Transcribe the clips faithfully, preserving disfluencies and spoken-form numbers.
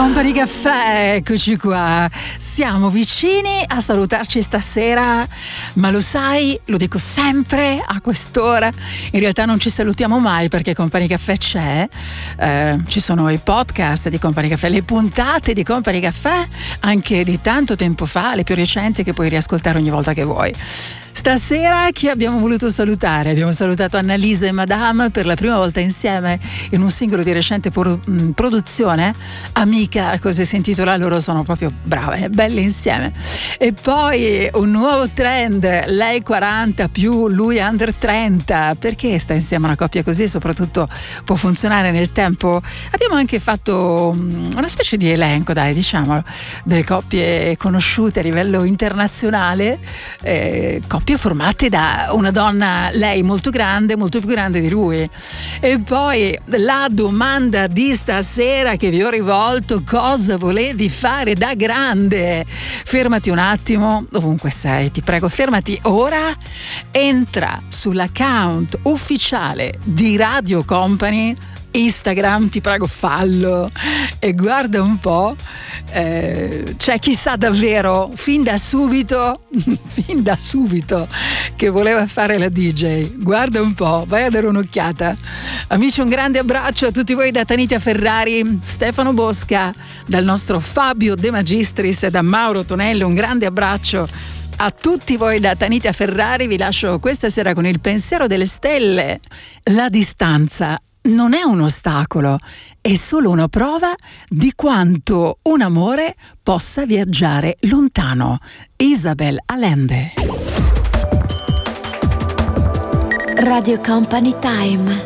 Company Caffè, eccoci qua. Siamo vicini a salutarci stasera, ma lo sai, lo dico sempre a quest'ora, in realtà non ci salutiamo mai perché Company Caffè c'è, eh, ci sono i podcast di Company Caffè, le puntate di Company Caffè anche di tanto tempo fa, le più recenti che puoi riascoltare ogni volta che vuoi. Stasera chi abbiamo voluto salutare? Abbiamo salutato Annalisa e Madame per la prima volta insieme in un singolo di recente pro- produzione, Amica, così si intitola, loro sono proprio brave, belle insieme. E poi un nuovo trend, lei quaranta più, lui under trenta, perché sta insieme una coppia così e soprattutto può funzionare nel tempo? Abbiamo anche fatto una specie di elenco, dai, diciamolo, delle coppie conosciute a livello internazionale, eh, coppie formate da una donna, lei molto grande, molto più grande di lui. E poi la domanda di stasera che vi ho rivolto: cosa volevi fare da grande? Fermati un attimo, ovunque sei, ti prego, fermati ora, entra sull'account ufficiale di Radio Company, Instagram, ti prego fallo e guarda un po', eh, c'è chi sa davvero fin da subito fin da subito che voleva fare la D J, guarda un po', vai a dare un'occhiata. Amici, un grande abbraccio a tutti voi da Tanitia Ferrari, Stefano Bosca, dal nostro Fabio De Magistris e da Mauro Tonello, un grande abbraccio a tutti voi da Tanitia Ferrari. Vi lascio questa sera con il pensiero delle stelle: la distanza non è un ostacolo, è solo una prova di quanto un amore possa viaggiare lontano. Isabel Allende. Radio Company Time.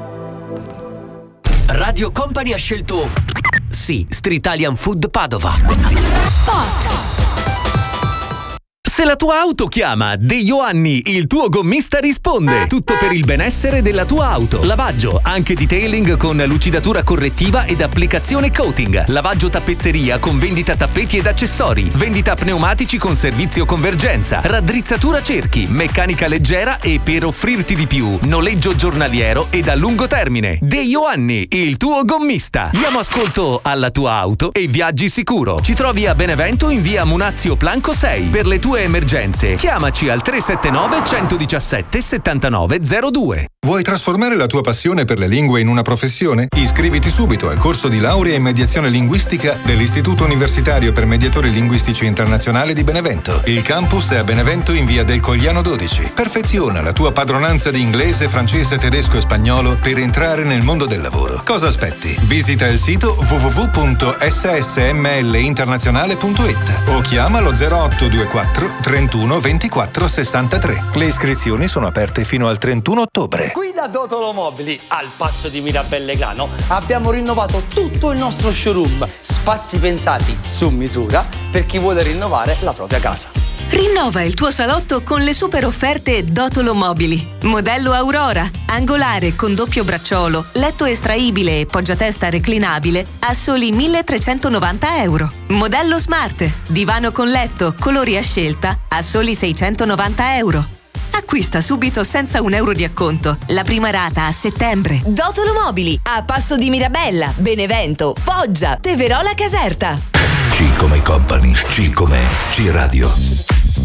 Radio Company ha scelto sì, Streetalian Food Padova. Spot. Se la tua auto chiama, De Ioanni, il tuo gommista risponde. Tutto per il benessere della tua auto. Lavaggio, anche detailing con lucidatura correttiva ed applicazione coating. Lavaggio tappezzeria con vendita tappeti ed accessori. Vendita pneumatici con servizio convergenza. Raddrizzatura cerchi, meccanica leggera e, per offrirti di più, noleggio giornaliero ed a lungo termine. De Ioanni, il tuo gommista. Diamo ascolto alla tua auto e viaggi sicuro. Ci trovi a Benevento in via Munazio Planco sei. Per le tue emergenze chiamaci al tre sette nove uno uno sette sette nove zero due. Vuoi trasformare la tua passione per le lingue in una professione? Iscriviti subito al corso di laurea in mediazione linguistica dell'Istituto Universitario per Mediatori Linguistici Internazionali di Benevento. Il campus è a Benevento in via del Cogliano dodici. Perfeziona la tua padronanza di inglese, francese, tedesco e spagnolo per entrare nel mondo del lavoro. Cosa aspetti? Visita il sito w w w punto s s m l internazionale punto i t o chiama lo zero otto due quattro trentuno ventiquattro sessantatré. Le iscrizioni sono aperte fino al trentuno ottobre. Qui da Dotolo Mobili, al passo di Mirabelle Grano, abbiamo rinnovato tutto il nostro showroom. Spazi pensati su misura per chi vuole rinnovare la propria casa. Rinnova il tuo salotto con le super offerte Dotolo Mobili. Modello Aurora, angolare con doppio bracciolo, letto estraibile e poggiatesta reclinabile a soli milletrecentonovanta euro. Modello Smart, divano con letto, colori a scelta a soli seicentonovanta euro. Acquista subito senza un euro di acconto. La prima rata a settembre. Dotolo Mobili, a passo di Mirabella, Benevento, Foggia, Teverola Caserta. C come Company, C come C Radio.